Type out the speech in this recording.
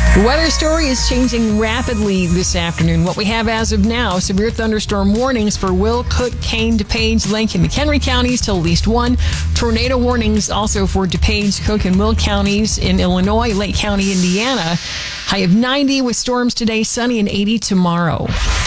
The weather story is changing rapidly this afternoon. What we have as of now, severe thunderstorm warnings for Will, Cook, Kane, DuPage, Lake, and McHenry counties till at least one. Tornado warnings also for DuPage, Cook, and Will counties in Illinois, Lake County, Indiana. High of 90 with storms today, sunny and 80 tomorrow.